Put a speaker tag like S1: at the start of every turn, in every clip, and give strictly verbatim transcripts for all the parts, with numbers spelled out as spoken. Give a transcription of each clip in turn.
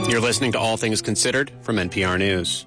S1: You're listening to All Things Considered from N P R News.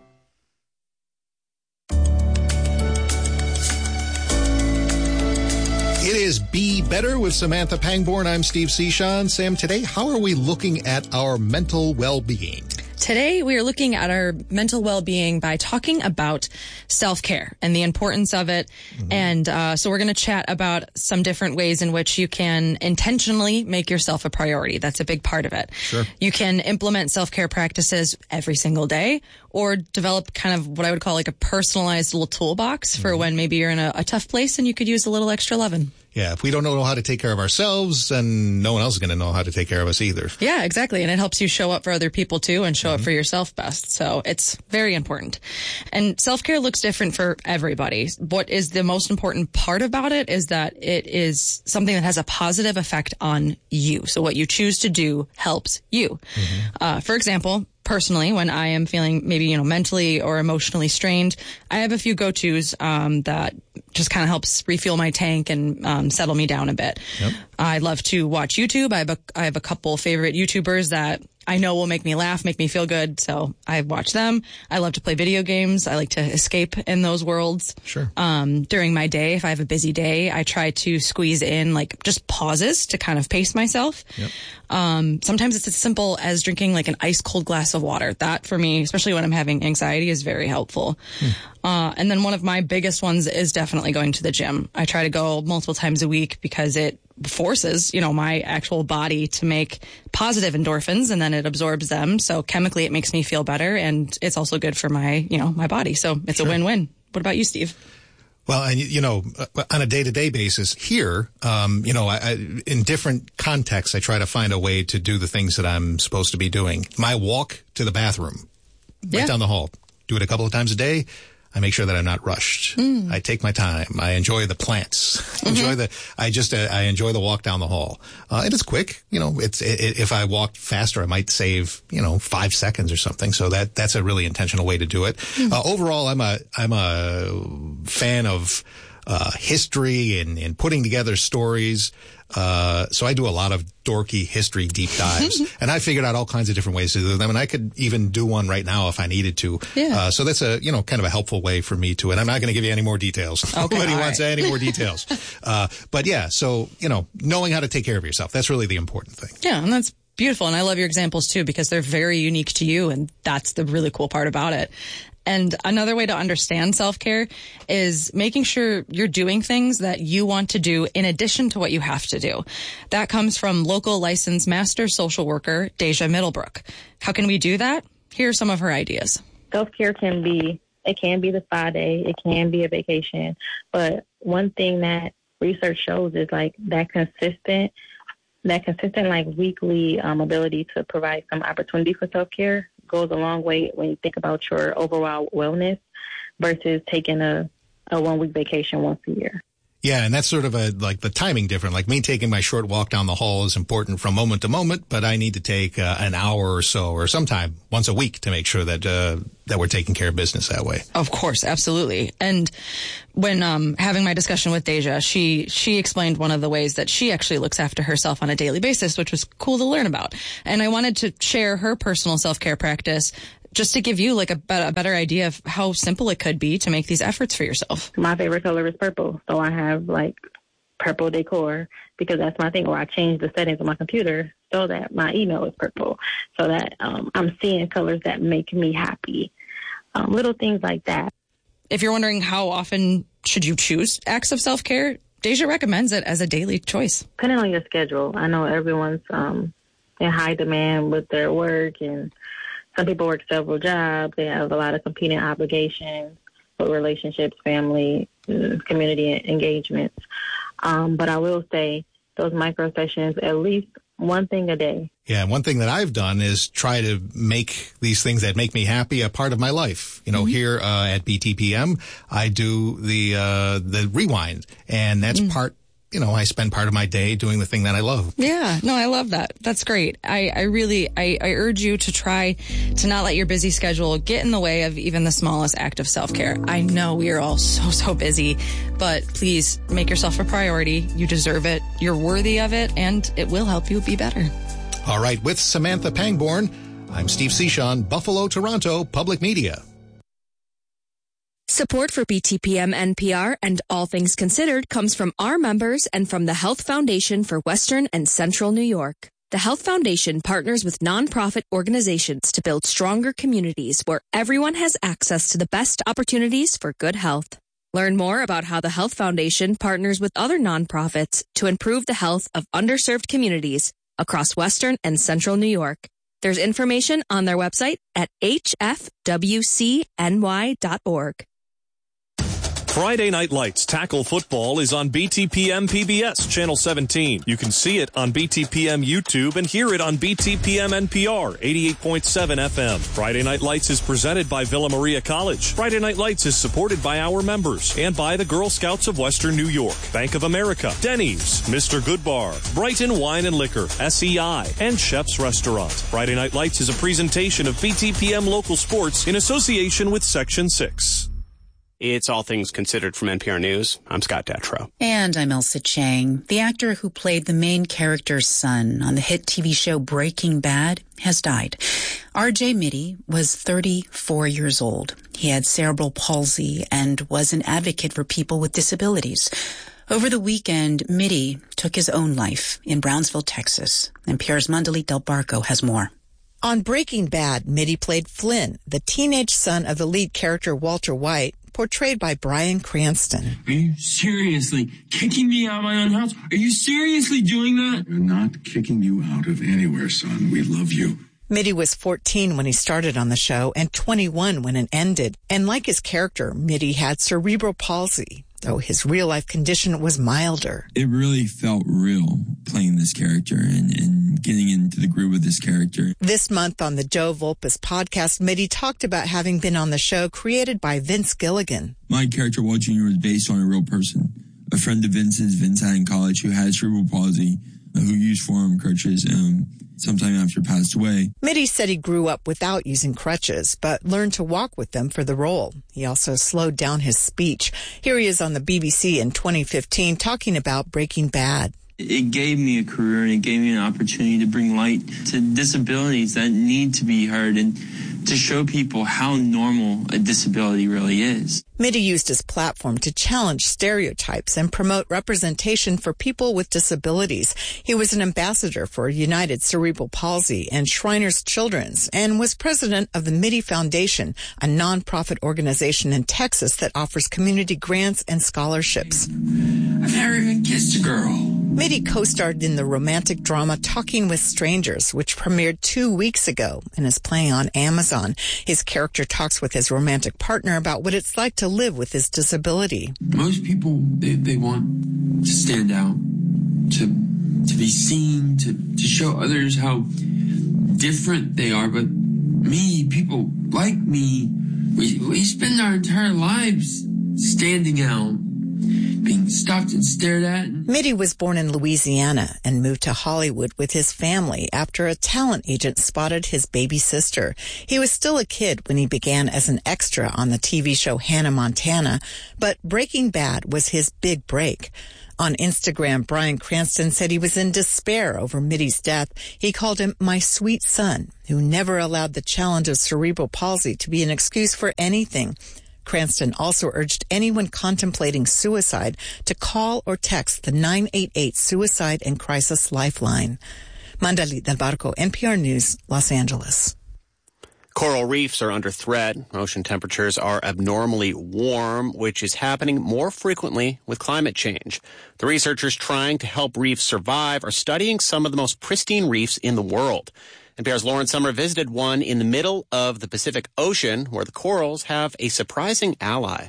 S2: It is Be Better with Samantha Pangborn. I'm Steve Seashon. Sam, today, how are we looking at our mental well-being?
S3: Today, we are looking at our mental well-being by talking about self-care and the importance of it. Mm-hmm. And uh, so we're going to chat about some different ways in which you can intentionally make yourself a priority. That's a big part of it.
S2: Sure.
S3: You can implement self-care practices every single day or develop kind of what I would call like a personalized little toolbox mm-hmm. for when maybe you're in a, a tough place and you could use a little extra loving.
S2: Yeah, if we don't know how to take care of ourselves, then no one else is going to know how to take care of us either.
S3: Yeah, exactly. And it helps you show up for other people, too, and show mm-hmm. up for yourself best. So it's very important. And self-care looks different for everybody. What is the most important part about it is that it is something that has a positive effect on you. So what you choose to do helps you. Mm-hmm. Uh, for example, personally, when I am feeling maybe, you know, mentally or emotionally strained, I have a few go-tos um, that just kind of helps refuel my tank and um, settle me down a bit. Yep. I love to watch YouTube. I have a, I have a couple favorite YouTubers that I know will make me laugh, make me feel good, so I watch them. I love to play video games. I like to escape in those worlds.
S2: Sure.
S3: Um, during my day, if I have a busy day, I try to squeeze in like just pauses to kind of pace myself.
S2: Yep.
S3: Um, sometimes it's as simple as drinking like an ice cold glass of water. That for me, especially when I'm having anxiety, is very helpful. Hmm. Uh, and then one of my biggest ones is definitely going to the gym. I try to go multiple times a week because it forces, you know, my actual body to make positive endorphins and then it absorbs them. So chemically it makes me feel better and it's also good for my, you know, my body. So it's sure. a win-win. What about you, Steve?
S2: Well, and you know, on a day-to-day basis here, um, you know, I, I, in different contexts, I try to find a way to do the things that I'm supposed to be doing. My walk to the bathroom, right yeah. down the hall, do it a couple of times a day. I make sure that I'm not rushed. Mm. I take my time. I enjoy the plants. Mm-hmm. enjoy the. I just. Uh, I enjoy the walk down the hall. Uh, and it's quick. You know, it's. It, if I walked faster, I might save. You know, five seconds or something. So that that's a really intentional way to do it. Mm. Uh, overall, I'm a. I'm a fan of uh, history and, and putting together stories. Uh, so I do a lot of dorky history deep dives, and I figured out all kinds of different ways to do them, and I could even do one right now if I needed to.
S3: Yeah.
S2: Uh, so that's a, you know, kind of a helpful way for me to, and I'm not going to give you any more details.
S3: Okay,
S2: Nobody wants
S3: right.
S2: any more details. uh, but yeah, so, you know, knowing how to take care of yourself, that's really the important thing.
S3: Yeah, and that's beautiful, and I love your examples too, because they're very unique to you, and that's the really cool part about it. And another way to understand self-care is making sure you're doing things that you want to do in addition to what you have to do. That comes from local licensed master social worker, Deja Middlebrook. How can we do that? Here are some of her ideas.
S4: Self-care can be, it can be the spa day, it can be a vacation. But one thing that research shows is like that consistent, that consistent like weekly um, ability to provide some opportunity for self-care goes a long way when you think about your overall wellness versus taking a, a one-week vacation once a year.
S2: Yeah, and that's sort of a, like the timing different. Like me taking my short walk down the hall is important from moment to moment, but I need to take uh, an hour or so or sometime once a week to make sure that uh, that we're taking care of business that way.
S3: Of course, absolutely. And when um, having my discussion with Deja, she she explained one of the ways that she actually looks after herself on a daily basis, which was cool to learn about. And I wanted to share her personal self-care practice just to give you like a, be- a better idea of how simple it could be to make these efforts for yourself.
S4: My favorite color is purple, so I have like purple decor because that's my thing. Or I change the settings on my computer so that my email is purple, so that um, I'm seeing colors that make me happy. Um, little things like that.
S3: If you're wondering how often should you choose acts of self-care, Deja recommends it as a daily choice.
S4: Depending on your schedule. I know everyone's um, in high demand with their work, and some people work several jobs. They have a lot of competing obligations with relationships, family, community engagements. Um, but I will say those micro sessions, at least one thing a day.
S2: Yeah, one thing that I've done is try to make these things that make me happy a part of my life. You know, mm-hmm. here uh, at B T P M, I do the uh, the rewind, and that's mm. part. You know, I spend part of my day doing the thing that I love.
S3: Yeah, no, I love that. That's great. I, I really, I, I urge you to try to not let your busy schedule get in the way of even the smallest act of self-care. I know we are all so, so busy, but please make yourself a priority. You deserve it. You're worthy of it, and it will help you be better.
S2: All right, with Samantha Pangborn, I'm Steve Cichon, Buffalo, Toronto, Public Media.
S5: Support for B T P M N P R and All Things Considered comes from our members and from the Health Foundation for Western and Central New York. The Health Foundation partners with nonprofit organizations to build stronger communities where everyone has access to the best opportunities for good health. Learn more about how the Health Foundation partners with other nonprofits to improve the health of underserved communities across Western and Central New York. There's information on their website at h f w c n y dot org.
S6: Friday Night Lights Tackle Football is on B T P M P B S Channel seventeen. You can see it on B T P M YouTube and hear it on B T P M N P R eighty-eight point seven F M. Friday Night Lights is presented by Villa Maria College. Friday Night Lights is supported by our members and by the Girl Scouts of Western New York, Bank of America, Denny's, Mister Goodbar, Brighton Wine and Liquor, S E I, and Chef's Restaurant. Friday Night Lights is a presentation of B T P M Local Sports in association with Section six.
S1: It's All Things Considered from N P R News. I'm Scott Detrow.
S7: And I'm Elsa Chang. The actor who played the main character's son on the hit T V show Breaking Bad has died. R J Mitte was thirty-four years old. He had cerebral palsy and was an advocate for people with disabilities. Over the weekend, Mitte took his own life in Brownsville, Texas. N P R's Mandalit Del Barco has more.
S8: On Breaking Bad, Mitte played Flynn, the teenage son of the lead character Walter White, portrayed by Bryan Cranston.
S9: Are you seriously kicking me out of my own house? Are you seriously doing that?
S10: We're not kicking you out of anywhere, son. We love you.
S8: Mitte was fourteen when he started on the show and twenty-one when it ended. And like his character, Mitte had cerebral palsy, though his real-life condition was milder.
S9: It really felt real playing this character and, and getting into the groove of this character.
S8: This month on the Joe Volpes podcast, Mitte talked about having been on the show created by Vince Gilligan.
S9: My character, Walt Junior, was based on a real person, a friend of Vince's, Vince had in college, who had cerebral palsy, who used forearm crutches, um, sometime after passed away.
S8: Mitte said he grew up without using crutches, but learned to walk with them for the role. He also slowed down his speech. Here he is on the B B C in twenty fifteen talking about Breaking Bad.
S9: It gave me a career and it gave me an opportunity to bring light to disabilities that need to be heard and to show people how normal a disability really is.
S8: Mitte used his platform to challenge stereotypes and promote representation for people with disabilities. He was an ambassador for United Cerebral Palsy and Shriners Children's and was president of the Mitte Foundation, a nonprofit organization in Texas that offers community grants and scholarships.
S9: I've never even kissed a girl.
S8: Mitte co-starred in the romantic drama Talking with Strangers, which premiered two weeks ago and is playing on Amazon. His character talks with his romantic partner about what it's like to live with his disability.
S9: Most people, they, they want to stand out, to to be seen, to, to show others how different they are. But me, people like me, we, we spend our entire lives standing out, being stopped and stared at.
S8: Mitte was born in Louisiana and moved to Hollywood with his family after a talent agent spotted his baby sister. He was still a kid when he began as an extra on the T V show Hannah Montana, but Breaking Bad was his big break. On Instagram, Bryan Cranston said he was in despair over Mitte's death. He called him my sweet son, who never allowed the challenge of cerebral palsy to be an excuse for anything. Cranston also urged anyone contemplating suicide to call or text the nine eight eight Suicide and Crisis Lifeline. Mandalit Del Barco, N P R News, Los Angeles.
S1: Coral reefs are under threat. Ocean temperatures are abnormally warm, which is happening more frequently with climate change. The researchers trying to help reefs survive are studying some of the most pristine reefs in the world. N P R's Lauren Summer visited one in the middle of the Pacific Ocean where the corals have a surprising ally.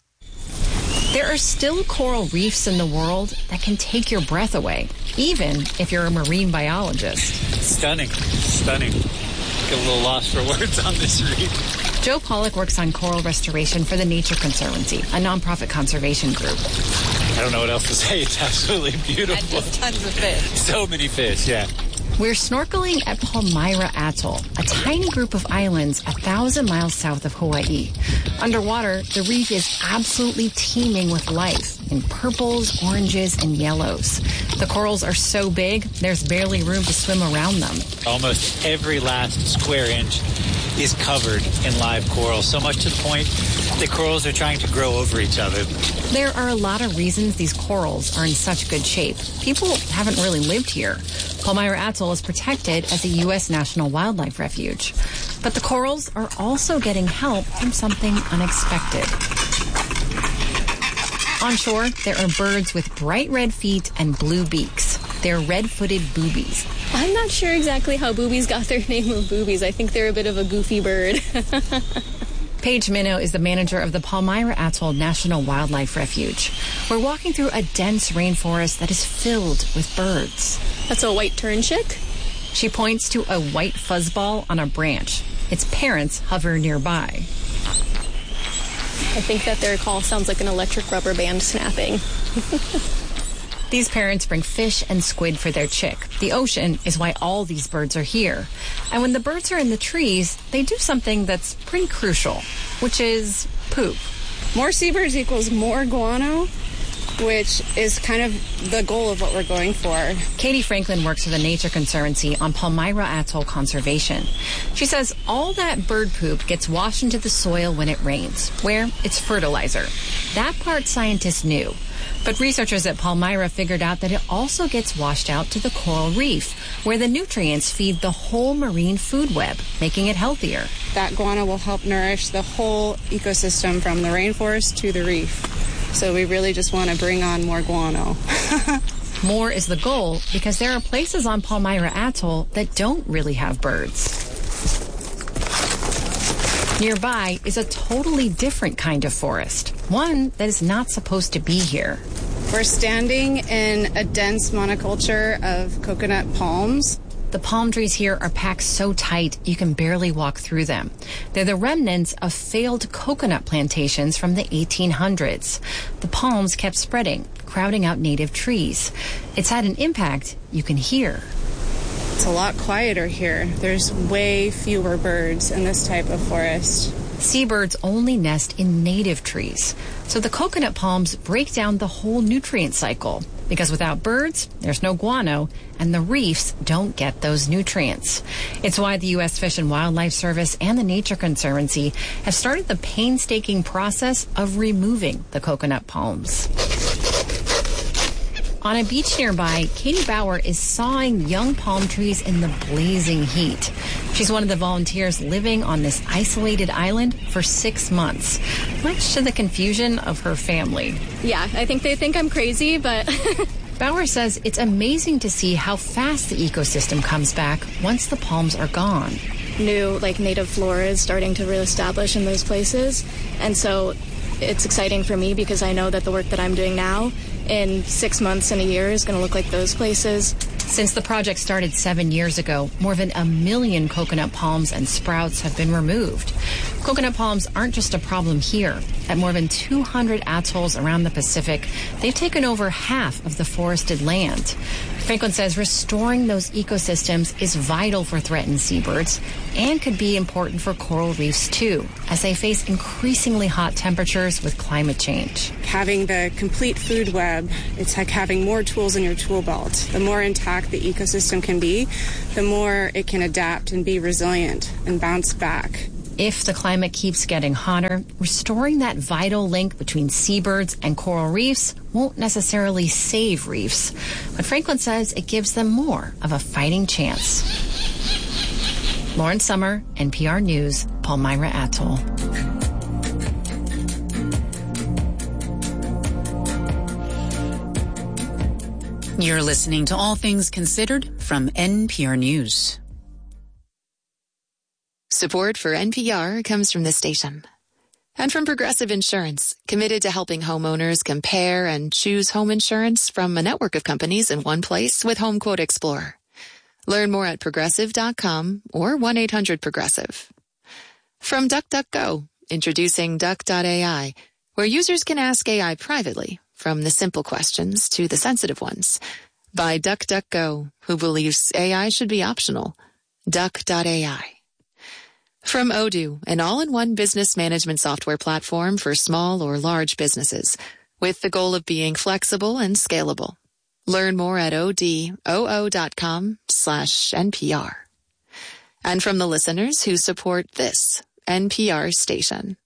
S11: There are still coral reefs in the world that can take your breath away, even if you're a marine biologist.
S12: Stunning, stunning. Get a little lost for words on this reef.
S11: Joe Pollock works on coral restoration for the Nature Conservancy, a nonprofit conservation group.
S12: I don't know what else to say. It's absolutely beautiful.
S11: And just tons of fish.
S12: So many fish, yeah.
S11: We're snorkeling at Palmyra Atoll, a tiny group of islands a thousand miles south of Hawaii. Underwater, the reef is absolutely teeming with life in purples, oranges, and yellows. The corals are so big, there's barely room to swim around them.
S12: Almost every last square inch is covered in live coral, so much to the point the corals are trying to grow over each other.
S11: There are a lot of reasons these corals are in such good shape. People haven't really lived here. Palmyra Atoll is protected as a U S National Wildlife Refuge. But the corals are also getting help from something unexpected. On shore, there are birds with bright red feet and blue beaks. They're red-footed boobies.
S13: I'm not sure exactly how boobies got their name of boobies. I think they're a bit of a goofy bird.
S11: Paige Minnow is the manager of the Palmyra Atoll National Wildlife Refuge. We're walking through a dense rainforest that is filled with birds.
S13: That's a white turnchick.
S11: She points to a white fuzzball on a branch. Its parents hover nearby.
S13: I think that their call sounds like an electric rubber band snapping.
S11: These parents bring fish and squid for their chick. The ocean is why all these birds are here. And when the birds are in the trees, they do something that's pretty crucial, which is poop.
S14: More seabirds equals more guano, which is kind of the goal of what we're going for.
S11: Katie Franklin works for the Nature Conservancy on Palmyra Atoll Conservation. She says all that bird poop gets washed into the soil when it rains, where it's fertilizer. That part scientists knew. But researchers at Palmyra figured out that it also gets washed out to the coral reef, where the nutrients feed the whole marine food web, making it healthier.
S14: That guano will help nourish the whole ecosystem from the rainforest to the reef. So we really just want to bring on more guano.
S11: More is the goal because there are places on Palmyra Atoll that don't really have birds. Nearby is a totally different kind of forest, one that is not supposed to be here.
S14: We're standing in a dense monoculture of coconut palms.
S11: The palm trees here are packed so tight you can barely walk through them. They're the remnants of failed coconut plantations from the eighteen hundreds. The palms kept spreading, crowding out native trees. It's had an impact you can hear.
S14: It's a lot quieter here. There's way fewer birds in this type of forest.
S11: Seabirds only nest in native trees, so the coconut palms break down the whole nutrient cycle. Because without birds, there's no guano, and the reefs don't get those nutrients. It's why the U S Fish and Wildlife Service and the Nature Conservancy have started the painstaking process of removing the coconut palms. On a beach nearby, Katie Bauer is sawing young palm trees in the blazing heat. She's one of the volunteers living on this isolated island for six months, much to the confusion of her family.
S13: Yeah, I think they think I'm crazy, but...
S11: Bauer says it's amazing to see how fast the ecosystem comes back once the palms are gone.
S13: New, like, native flora is starting to reestablish in those places, and so it's exciting for me because I know that the work that I'm doing now in six months and a year is going to look like those places.
S11: Since the project started seven years ago, more than a million coconut palms and sprouts have been removed. Coconut palms aren't just a problem here. At more than two hundred atolls around the Pacific, they've taken over half of the forested land. Franklin says restoring those ecosystems is vital for threatened seabirds and could be important for coral reefs too, as they face increasingly hot temperatures with climate change.
S14: Having the complete food web, it's like having more tools in your tool belt. The more intact the ecosystem can be, the more it can adapt and be resilient and bounce back.
S11: If the climate keeps getting hotter, restoring that vital link between seabirds and coral reefs won't necessarily save reefs. But Franklin says it gives them more of a fighting chance. Lauren Summer, N P R News, Palmyra Atoll.
S7: You're listening to All Things Considered from N P R News.
S15: Support for N P R comes from this station and from Progressive Insurance, committed to helping homeowners compare and choose home insurance from a network of companies in one place with Home Quote Explorer. Learn more at progressive dot com or one eight hundred progressive. From DuckDuckGo, introducing Duck dot A I, where users can ask A I privately, from the simple questions to the sensitive ones. By DuckDuckGo, who believes A I should be optional. Duck dot A I. From Odoo, an all-in-one business management software platform for small or large businesses, with the goal of being flexible and scalable. Learn more at odoo.com slash NPR. And from the listeners who support this N P R station.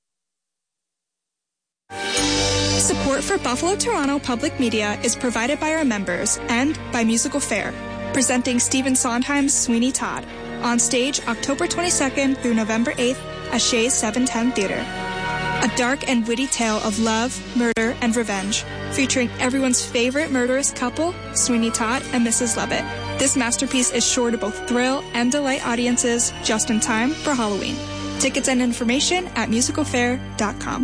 S16: Support for Buffalo Toronto Public Media is provided by our members and by Musical Fair, presenting Stephen Sondheim's Sweeney Todd, on stage October twenty-second through November eighth at Shea's seven ten Theatre. A dark and witty tale of love, murder, and revenge, featuring everyone's favorite murderous couple, Sweeney Todd and Missus Lovett. This masterpiece is sure to both thrill and delight audiences just in time for Halloween. Tickets and information at musical fair dot com.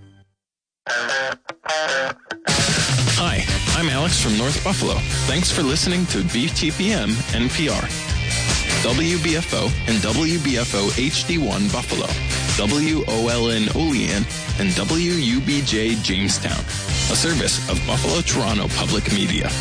S17: Hi, I'm Alex from North Buffalo. Thanks for listening to B T P M N P R. W B F O and W B F O H D one Buffalo, W O L N Olean, and W U B J Jamestown, a service of Buffalo Toronto Public Media.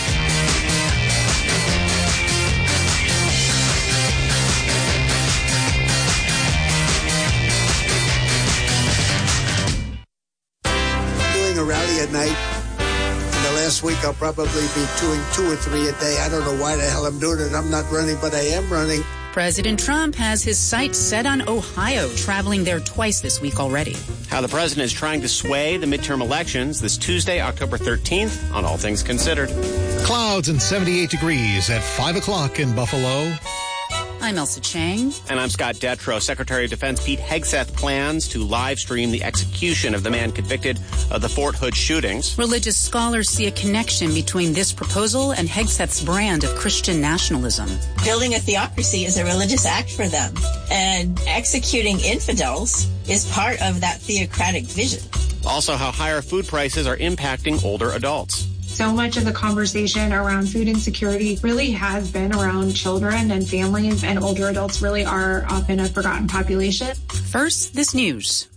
S18: Doing a rally at night. In the last week, I'll probably be doing two or three a day. I don't know why the hell I'm doing it. I'm not running, but I am running.
S7: President Trump has his sights set on Ohio, traveling there twice this week already.
S1: How the president is trying to sway the midterm elections this Tuesday, October thirteenth, on All Things Considered.
S2: Clouds and seventy-eight degrees at five o'clock in Buffalo.
S7: I'm Elsa Chang.
S1: And I'm Scott Detrow. Secretary of Defense Pete Hegseth plans to live stream the execution of the man convicted of the Fort Hood shootings.
S7: Religious scholars see a connection between this proposal and Hegseth's brand of Christian nationalism.
S19: Building a theocracy is a religious act for them, and executing infidels is part of that theocratic vision.
S1: Also, how higher food prices are impacting older adults.
S20: So much of the conversation around food insecurity really has been around children and families, and older adults really are often a forgotten population.
S7: First, this news.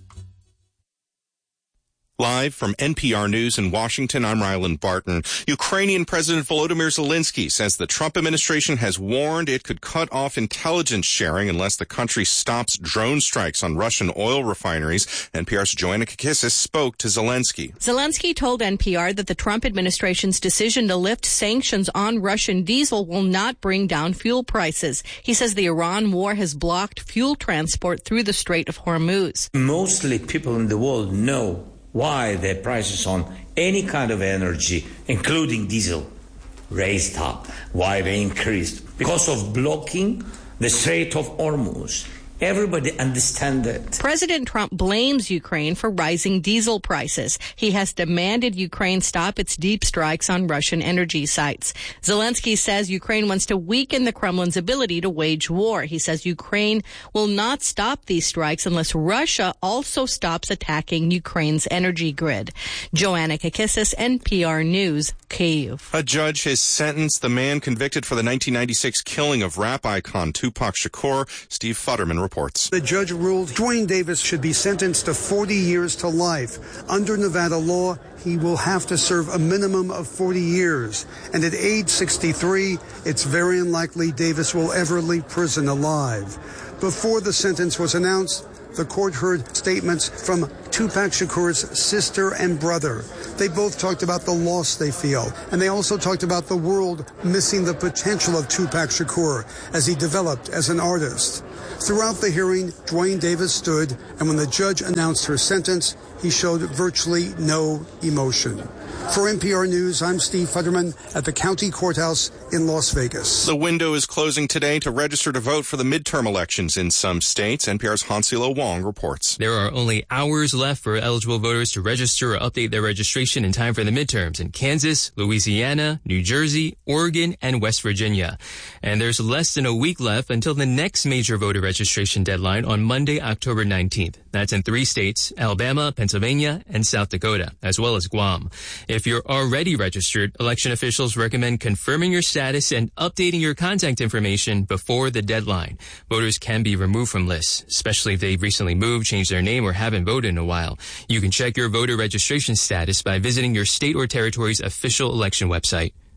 S21: Live from N P R News in Washington, I'm Ryland Barton. Ukrainian President Volodymyr Zelensky says the Trump administration has warned it could cut off intelligence sharing unless the country stops drone strikes on Russian oil refineries. N P R's Joanna Kakissis spoke to Zelensky.
S22: Zelensky told N P R that the Trump administration's decision to lift sanctions on Russian diesel will not bring down fuel prices. He says the Iran war has blocked fuel transport through the Strait of Hormuz.
S23: Mostly people in the world know why the prices on any kind of energy, including diesel, raised up, why they increased. Because of blocking the Strait of Hormuz. Everybody understands it.
S22: President Trump blames Ukraine for rising diesel prices. He has demanded Ukraine stop its deep strikes on Russian energy sites. Zelensky says Ukraine wants to weaken the Kremlin's ability to wage war. He says Ukraine will not stop these strikes unless Russia also stops attacking Ukraine's energy grid. Joanna Kakissis, N P R News, Kyiv.
S21: A judge has sentenced the man convicted for the nineteen ninety-six killing of rap icon Tupac Shakur. Steve Futterman reports.
S24: The judge ruled Dwayne Davis should be sentenced to forty years to life. Under Nevada law, he will have to serve a minimum of forty years. And at age sixty-three, it's very unlikely Davis will ever leave prison alive. Before the sentence was announced, the court heard statements from Tupac Shakur's sister and brother. They both talked about the loss they feel, and they also talked about the world missing the potential of Tupac Shakur as he developed as an artist. Throughout the hearing, Dwayne Davis stood, and when the judge announced her sentence, he showed virtually no emotion. For N P R News, I'm Steve Futterman at the county courthouse in Las Vegas.
S21: The window is closing today to register to vote for the midterm elections in some states. N P R's Hansilo Wong reports.
S25: There are only hours left for eligible voters to register or update their registration in time for the midterms in Kansas, Louisiana, New Jersey, Oregon, and West Virginia. And there's less than a week left until the next major voter registration deadline on Monday, October nineteenth. That's in three states, Alabama, Pennsylvania, and South Dakota, as well as Guam. If you're already registered, election officials recommend confirming your status and updating your contact information before the deadline. Voters can be removed from lists, especially if they've recently moved, changed their name, or haven't voted in a while. You can check your voter registration status by visiting your state or territory's official election website.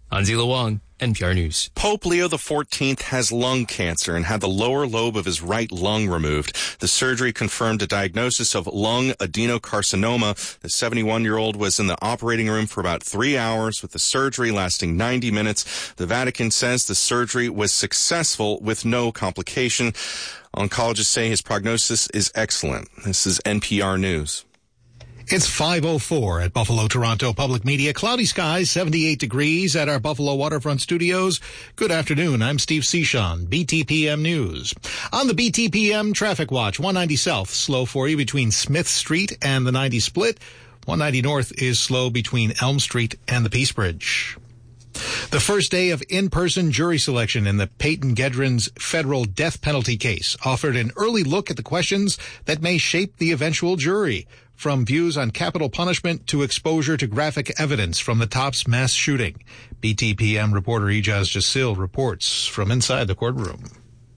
S25: Han Zila Wang, N P R News.
S21: Pope Leo the fourteenth has lung cancer and had the lower lobe of his right lung removed. The surgery confirmed a diagnosis of lung adenocarcinoma. The seventy-one-year-old was in the operating room for about three hours with the surgery lasting ninety minutes. The Vatican says the surgery was successful with no complication. Oncologists say his prognosis is excellent. This is N P R News.
S2: It's five oh four at Buffalo Toronto Public Media. Cloudy skies, seventy-eight degrees at our Buffalo Waterfront Studios. Good afternoon. I'm Steve Cichon, B T P M News. On the B T P M Traffic Watch, one ninety South, slow for you between Smith Street and the ninety split. one ninety North is slow between Elm Street and the Peace Bridge. The first day of in-person jury selection in the Peyton Gedron's federal death penalty case offered an early look at the questions that may shape the eventual jury, from views on capital punishment to exposure to graphic evidence from the Tops mass shooting. B T P M reporter Ijaz Jasil reports from inside the courtroom.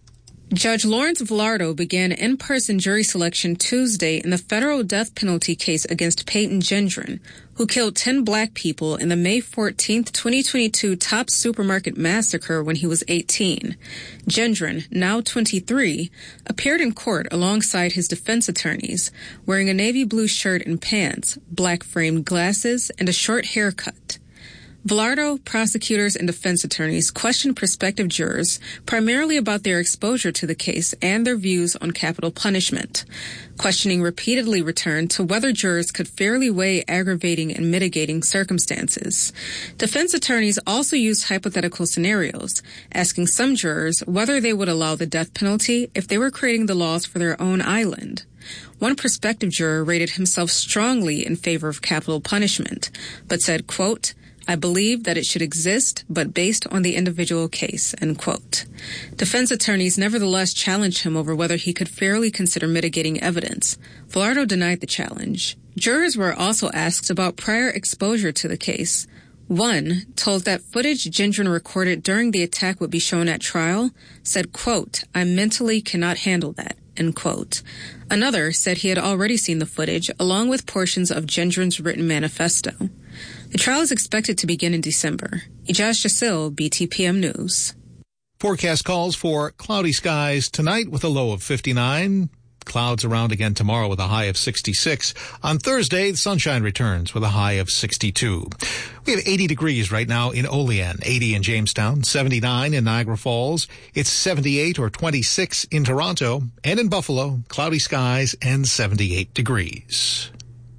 S3: Judge Lawrence Velardo began in-person jury selection Tuesday in the federal death penalty case against Peyton Gendron, who killed ten black people in the May fourteenth, twenty twenty-two Tops Supermarket massacre when he was eighteen. Gendron, now twenty-three, appeared in court alongside his defense attorneys, wearing a navy blue shirt and pants, black framed glasses, and a short haircut. Velardo, prosecutors, and defense attorneys questioned prospective jurors primarily about their exposure to the case and their views on capital punishment. Questioning repeatedly returned to whether jurors could fairly weigh aggravating and mitigating circumstances. Defense attorneys also used hypothetical scenarios, asking some jurors whether they would allow the death penalty if they were creating the laws for their own island. One prospective juror rated himself strongly in favor of capital punishment, but said, quote, "I believe that it should exist, but based on the individual case," end quote. Defense attorneys nevertheless challenged him over whether he could fairly consider mitigating evidence. Velardo denied the challenge. Jurors were also asked about prior exposure to the case. One, told that footage Gendron recorded during the attack would be shown at trial, said, quote, "I mentally cannot handle that," end quote. Another said he had already seen the footage, along with portions of Gendron's written manifesto. The trial is expected to begin in December. Ijaz Jasil, B T P M News.
S2: Forecast calls for cloudy skies tonight with a low of fifty-nine. Clouds around again tomorrow with a high of sixty-six. On Thursday, the sunshine returns with a high of sixty-two. We have eighty degrees right now in Olean, eighty in Jamestown, seventy-nine in Niagara Falls. It's seventy-eight or twenty-six in Toronto, and in Buffalo, cloudy skies and seventy-eight degrees.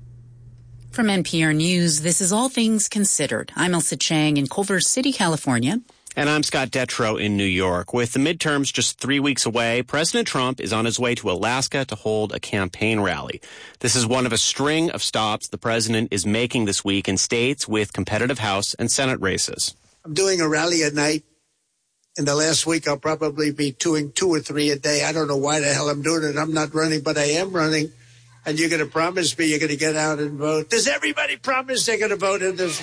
S7: From N P R News, this is All Things Considered. I'm Elsa Chang in Culver City, California.
S1: And I'm Scott Detrow in New York. With the midterms just three weeks away, President Trump is on his way to Alaska to hold a campaign rally. This is one of a string of stops the president is making this week in states with competitive House and Senate races.
S18: I'm doing a rally at night. In the last week, I'll probably be doing two or three a day. I don't know why the hell I'm doing it. I'm not running, but I am running. And you're going to promise me you're going to get out and vote. Does everybody promise they're going to vote in this?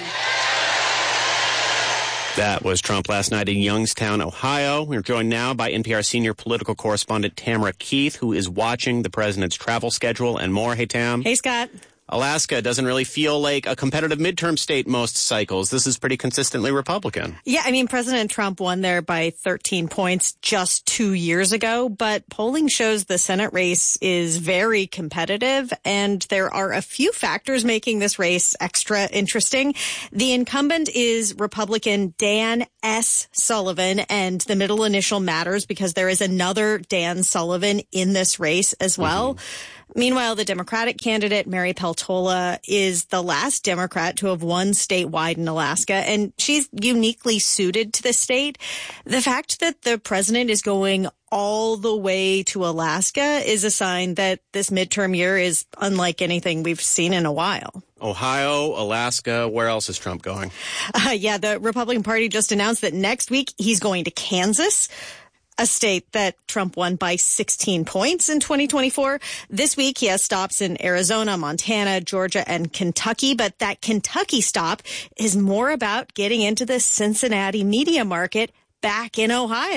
S1: That was Trump last night in Youngstown, Ohio. We're joined now by N P R senior political correspondent Tamara Keith, who is watching the president's travel schedule and more. Hey, Tam.
S22: Hey, Scott.
S1: Alaska doesn't really feel like a competitive midterm state most cycles. This is pretty consistently Republican.
S22: Yeah, I mean, President Trump won there by thirteen points just two years ago, but polling shows the Senate race is very competitive, and there are a few factors making this race extra interesting. The incumbent is Republican Dan S. Sullivan, and the middle initial matters because there is another Dan Sullivan in this race as well. Mm-hmm. Meanwhile, the Democratic candidate, Mary Peltola, is the last Democrat to have won statewide in Alaska, and she's uniquely suited to the state. The fact that the president is going all the way to Alaska is a sign that this midterm year is unlike anything we've seen in a while.
S1: Ohio, Alaska, where else is Trump going?
S22: Uh, yeah, the Republican Party just announced that next week he's going to Kansas, a state that Trump won by sixteen points in twenty twenty-four. This week, he has stops in Arizona, Montana, Georgia, and Kentucky. But that Kentucky stop is more about getting into the Cincinnati media market back in Ohio.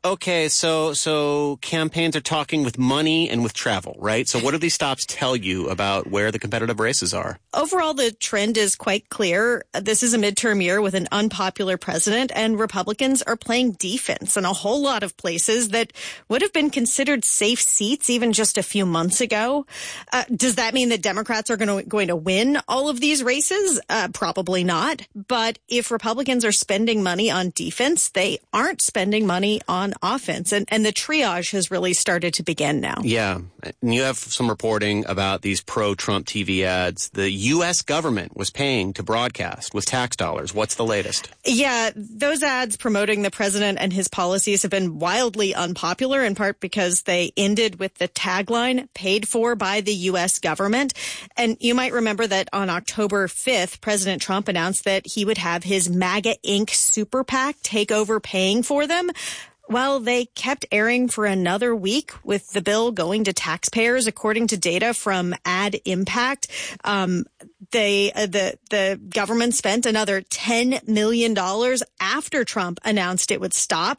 S1: Okay, so so campaigns are talking with money and with travel, right? So what do these stops tell you about where the competitive races are?
S4: Overall, the trend is quite clear. This is a midterm year with an unpopular president, and Republicans are playing defense in a whole lot of places that would have been considered safe seats even just a few months ago. Uh, does that mean that Democrats are going to, going to win all of these races? Uh, probably not. But if Republicans are spending money on defense, they aren't spending money on offense. And, and the triage has really started to begin now.
S1: Yeah. And you have some reporting about these pro-Trump T V ads. The U S government was paying to broadcast with tax dollars. What's the latest?
S4: Yeah, those ads promoting the president and his policies have been wildly unpopular, in part because they ended with the tagline, paid for by the U S government. And you might remember that on October fifth, President Trump announced that he would have his MAGA Incorporated super PAC take over paying for them. Well, they kept airing for another week with the bill going to taxpayers, according to data from Ad Impact. Um, they, uh, the, the government spent another ten million dollars after Trump announced it would stop.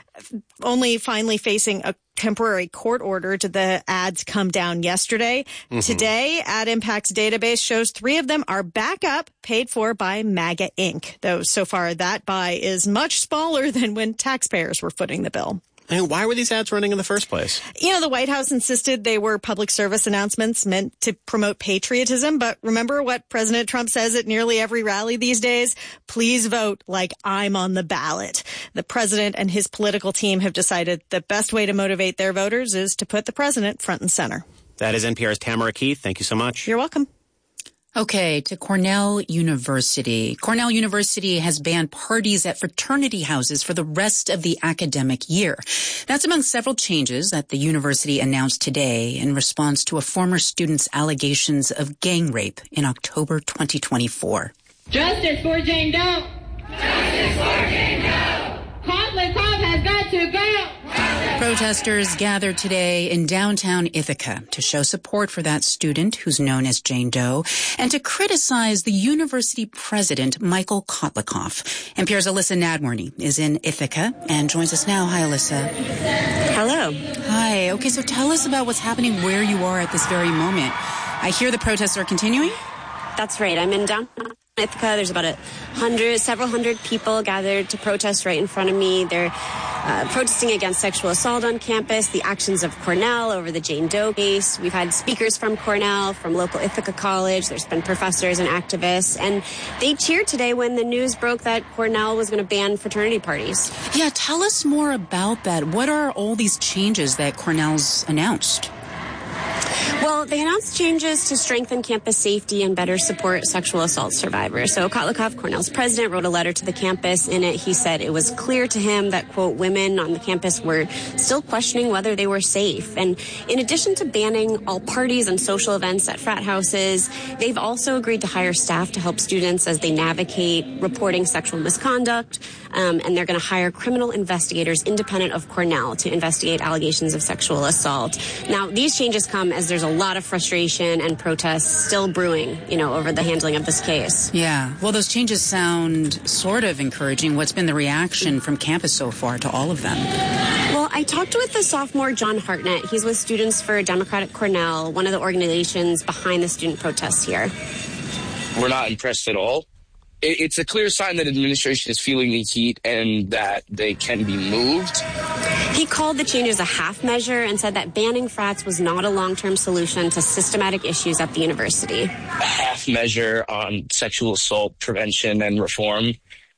S4: Only finally facing a temporary court order did the ads come down yesterday. Mm-hmm. Today, Ad Impact's database shows three of them are back up, paid for by MAGA Incorporated. Though so far that buy is much smaller than when taxpayers were footing the bill.
S1: I mean, why were these ads running in the first place?
S4: You know, the White House insisted they were public service announcements meant to promote patriotism. But remember what President Trump says at nearly every rally these days? Please vote like I'm on the ballot. The president and his political team have decided the best way to motivate their voters is to put the president front and center.
S1: That is N P R's Tamara Keith. Thank you so much.
S4: You're welcome.
S7: Okay, to Cornell University. Cornell University has banned parties at fraternity houses for the rest of the academic year. That's among several changes that the university announced today in response to a former student's allegations of gang rape in October twenty twenty-four.
S5: Justice for Jane Doe! Justice for Jane Doe! Coughlin Cove has got to go!
S7: Protesters gathered today in downtown Ithaca to show support for that student who's known as Jane Doe and to criticize the university president, Michael Kotlikoff. N P R's Alyssa Nadworny is in Ithaca and joins us now. Hi, Alyssa.
S6: Hello.
S7: Hi. Okay, so tell us about what's happening where you are at this very moment. I hear the protests are continuing?
S6: That's right. I'm in downtown Ithaca. There's about a hundred, several hundred people gathered to protest right in front of me. They're uh, protesting against sexual assault on campus, the actions of Cornell over the Jane Doe case. We've had speakers from Cornell, from local Ithaca College. There's been professors and activists. And they cheered today when the news broke that Cornell was going to ban fraternity parties.
S7: Yeah, tell us more about that. What are all these changes that Cornell's announced?
S6: Well, they announced changes to strengthen campus safety and better support sexual assault survivors. So Kotlikoff, Cornell's president, wrote a letter to the campus. In it, he said it was clear to him that, quote, women on the campus were still questioning whether they were safe. And in addition to banning all parties and social events at frat houses, they've also agreed to hire staff to help students as they navigate reporting sexual misconduct. Um, and they're going to hire criminal investigators independent of Cornell to investigate allegations of sexual assault. Now, these changes come as there's a lot of frustration and protests still brewing, you know, over the handling of this case.
S7: Yeah. Well, those changes sound sort of encouraging. What's been the reaction from campus so far to all of them?
S6: Well, I talked with the sophomore John Hartnett. He's with Students for Democratic Cornell, one of the organizations behind the student protests here.
S9: We're not impressed at all. It's a clear sign that administration is feeling the heat and that they can be moved.
S6: He called the changes a half measure and said that banning frats was not a long-term solution to systematic issues at the university.
S9: A half measure on sexual assault prevention and reform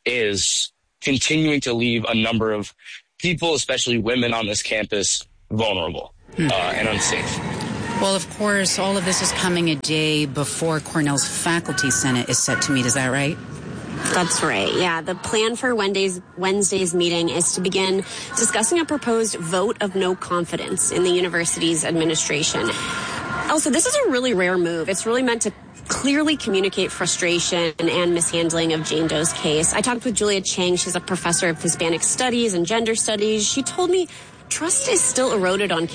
S9: is continuing to leave a number of people, especially women on this campus, vulnerable hmm. uh, and unsafe.
S7: Well, of course, all of this is coming a day before Cornell's faculty senate is set to meet. Is that right?
S6: That's right. Yeah. The plan for Wednesday's, Wednesday's meeting is to begin discussing a proposed vote of no confidence in the university's administration. Also, this is a really rare move. It's really meant to clearly communicate frustration and mishandling of Jane Doe's case. I talked with Julia Chang. She's a professor of Hispanic studies and gender studies. She told me trust is still eroded on